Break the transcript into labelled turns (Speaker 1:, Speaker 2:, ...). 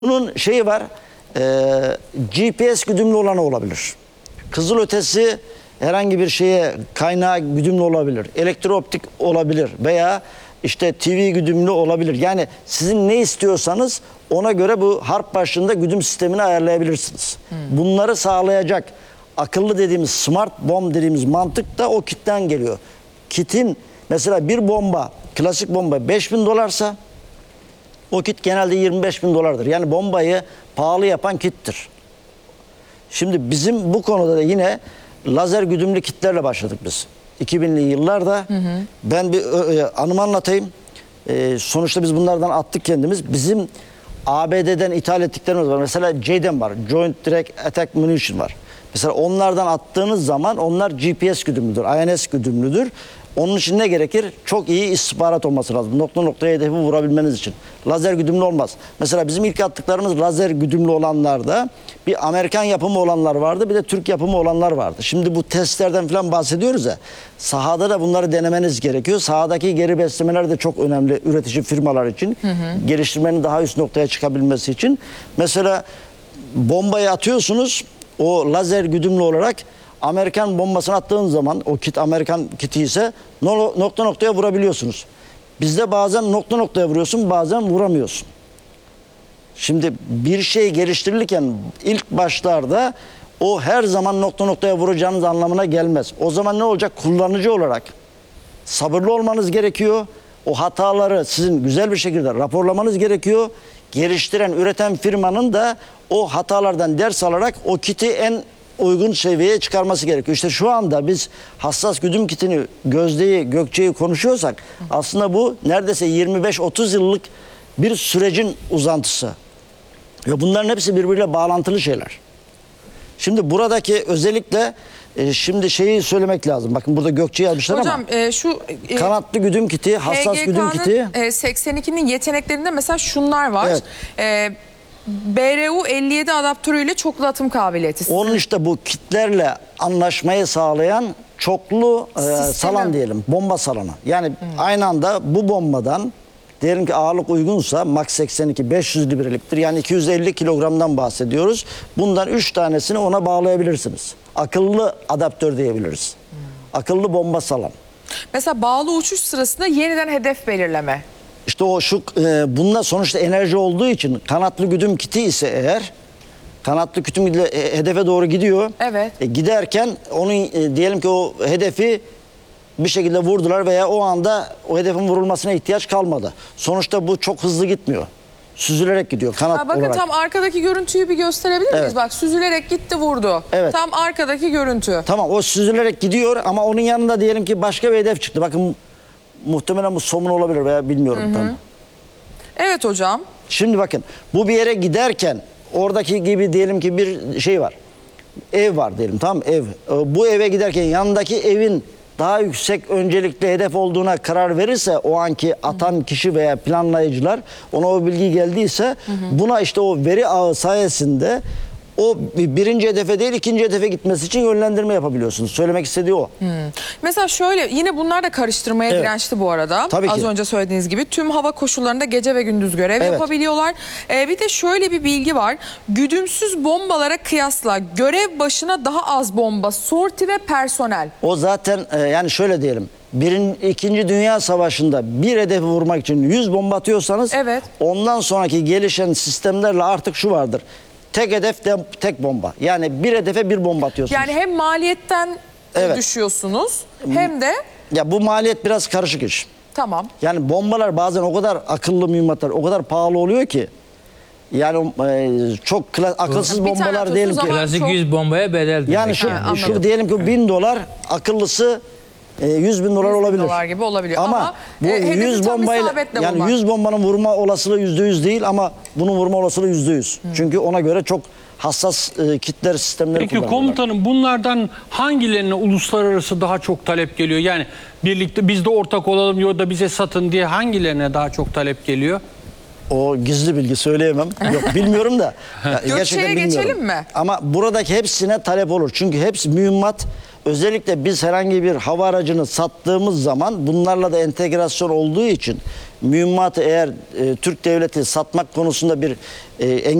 Speaker 1: Bunun şeyi var, GPS güdümlü olanı olabilir. Kızılötesi herhangi bir şeye kaynağı güdümlü olabilir. Elektrooptik olabilir veya işte TV güdümlü olabilir. Yani sizin ne istiyorsanız ona göre bu harp başlığında güdüm sistemini ayarlayabilirsiniz. Bunları sağlayacak akıllı dediğimiz smart bomb dediğimiz mantık da o kitten geliyor. Kitin mesela bir bomba, klasik bomba $5.000'sa o kit genelde $25.000'dır. Yani bombayı pahalı yapan kittir. Şimdi bizim bu konuda da yine lazer güdümlü kitlerle başladık biz. 2000'li yıllarda ben bir anımı anlatayım. Sonuçta biz bunlardan attık kendimiz. Bizim ABD'den ithal ettiklerimiz var. Mesela JDAM var. Joint Direct Attack Munition var. Mesela onlardan attığınız zaman onlar GPS güdümlüdür, INS güdümlüdür. Onun için ne gerekir? Çok iyi istihbarat olması lazım. Nokta noktaya hedefi vurabilmeniz için. Lazer güdümlü olmaz. Mesela bizim ilk attıklarımız lazer güdümlü olanlarda bir Amerikan yapımı olanlar vardı, bir de Türk yapımı olanlar vardı. Şimdi bu testlerden falan bahsediyoruz ya. Sahada da bunları denemeniz gerekiyor. Sahadaki geri beslemeler de çok önemli üretici firmalar için. Geliştirmenin daha üst noktaya çıkabilmesi için. Mesela bombayı atıyorsunuz. O lazer güdümlü olarak Amerikan bombasını attığın zaman o kit Amerikan kiti ise nokta noktaya vurabiliyorsunuz. Bizde bazen nokta noktaya vuruyorsun, bazen vuramıyorsun. Şimdi bir şey geliştirilirken ilk başlarda o her zaman nokta noktaya vuracağınız anlamına gelmez. O zaman ne olacak? Kullanıcı olarak sabırlı olmanız gerekiyor. O hataları sizin güzel bir şekilde raporlamanız gerekiyor. Geliştiren, üreten firmanın da o hatalardan ders alarak o kiti en uygun seviyeye çıkarması gerekiyor. İşte şu anda biz hassas güdüm kitini, Gözde'yi, Gökçe'yi konuşuyorsak aslında bu neredeyse 25-30 yıllık bir sürecin uzantısı. Ve bunların hepsi birbiriyle bağlantılı şeyler. Şimdi buradaki özellikle şimdi şeyi söylemek lazım. Bakın burada Gökçe'yi almışlar
Speaker 2: hocam,
Speaker 1: ama
Speaker 2: şu
Speaker 1: kanatlı güdüm kiti, hassas güdüm kiti.
Speaker 2: 82'nin yeteneklerinde mesela şunlar var.
Speaker 1: Evet.
Speaker 2: BRU 57 adaptörüyle çoklu atım kabiliyeti.
Speaker 1: Onun işte bu kitlerle anlaşmayı sağlayan çoklu salan diyelim. Bomba salanı. Yani aynı anda bu bombadan diyelim ki ağırlık uygunsa Mach 82 500 libreliktir. Yani 250 kilogramdan bahsediyoruz. Bundan 3 tanesini ona bağlayabilirsiniz. Akıllı adaptör diyebiliriz. Akıllı bomba salan.
Speaker 2: Mesela bağlı uçuş sırasında yeniden hedef belirleme.
Speaker 1: İşte o bununla sonuçta enerji olduğu için kanatlı güdüm kiti ise eğer kanatlı güdüm hedefe doğru gidiyor.
Speaker 2: Evet.
Speaker 1: Giderken onun diyelim ki o hedefi bir şekilde vurdular veya o anda o hedefin vurulmasına ihtiyaç kalmadı. Sonuçta bu çok hızlı gitmiyor. Süzülerek gidiyor kanat
Speaker 2: bakın
Speaker 1: olarak.
Speaker 2: tam arkadaki görüntüyü bir gösterebilir miyiz? Bak süzülerek gitti vurdu.
Speaker 1: Evet.
Speaker 2: Tam arkadaki görüntü.
Speaker 1: Tamam o süzülerek gidiyor ama onun yanında diyelim ki başka bir hedef çıktı. Bakın muhtemelen bu somun olabilir veya bilmiyorum tam.
Speaker 2: Evet hocam.
Speaker 1: Şimdi bakın bu bir yere giderken oradaki gibi diyelim ki bir şey var. Ev var diyelim, tamam, ev. Bu eve giderken yanındaki evin daha yüksek öncelikli hedef olduğuna karar verirse o anki atan kişi veya planlayıcılar, ona o bilgi geldiyse buna işte o veri ağı sayesinde o birinci hedefe değil ikinci hedefe gitmesi için yönlendirme yapabiliyorsunuz. Söylemek istediği o.
Speaker 2: Mesela şöyle, yine bunlar da karıştırmaya dirençli bu arada.
Speaker 1: Tabii ki.
Speaker 2: Az önce söylediğiniz gibi tüm hava koşullarında gece ve gündüz görev yapabiliyorlar. Bir de şöyle bir bilgi var. Güdümsüz bombalara kıyasla görev başına daha az bomba, sorti ve personel.
Speaker 1: O zaten yani şöyle diyelim. İkinci Dünya Savaşı'nda bir hedefi vurmak için 100 bomba atıyorsanız ondan sonraki gelişen sistemlerle artık şu vardır. Tek hedef tek bomba. Yani bir hedefe bir bomba atıyorsunuz.
Speaker 2: Yani hem maliyetten düşüyorsunuz hem de...
Speaker 1: Ya bu maliyet biraz karışık iş.
Speaker 2: Tamam.
Speaker 1: Yani bombalar bazen o kadar akıllı mühimmatlar, o kadar pahalı oluyor ki. Yani çok akılsız bombalar diyelim ki.
Speaker 3: Klasik 100 bombaya bedel.
Speaker 1: Yani şu diyelim ki $1000 akıllısı $100.000 olabilir.
Speaker 2: $100 gibi olabiliyor.
Speaker 1: Ama bu 100 bombayla yani 100 bombanın vurma olasılığı %100 değil ama bunun vurma olasılığı %100. Çünkü ona göre çok hassas kitler sistemleri kullanıyorlar.
Speaker 4: Peki komutanım, bunlardan hangilerine uluslararası daha çok talep geliyor? Yani birlikte biz de ortak olalım ya da bize satın diye hangilerine daha çok talep geliyor?
Speaker 1: O gizli bilgi söyleyemem. Yok bilmiyorum da.
Speaker 2: Gökçe'ye geçelim mi?
Speaker 1: Ama buradaki hepsine talep olur. Çünkü hepsi mühimmat özellikle biz herhangi bir hava aracını sattığımız zaman bunlarla da entegrasyon olduğu için mühimmatı eğer Türk devleti satmak konusunda bir